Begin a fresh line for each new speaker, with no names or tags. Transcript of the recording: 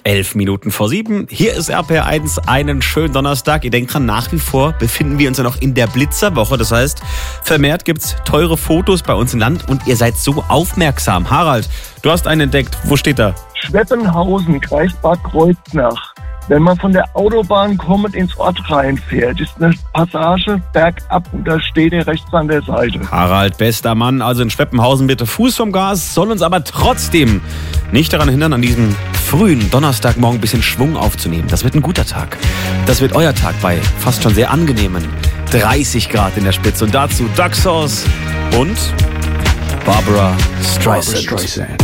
11 Minuten vor 7. Hier ist RPR1, einen schönen Donnerstag. Ihr denkt dran, nach wie vor befinden wir uns ja noch in der Blitzerwoche. Das heißt, vermehrt gibt's teure Fotos bei uns im Land und ihr seid so aufmerksam. Harald, du hast einen entdeckt. Wo steht da?
Schweppenhausen, Kreis Bad Kreuznach. Wenn man von der Autobahn kommend ins Ort reinfährt, ist eine Passage bergab und da steht er rechts an der Seite.
Harald, bester Mann. Also in Schweppenhausen bitte Fuß vom Gas, soll uns aber trotzdem nicht daran hindern, an diesem frühen Donnerstagmorgen ein bisschen Schwung aufzunehmen. Das wird ein guter Tag. Das wird euer Tag bei fast schon sehr angenehmen 30 Grad in der Spitze. Und dazu Duck Sauce und Barbra Streisand.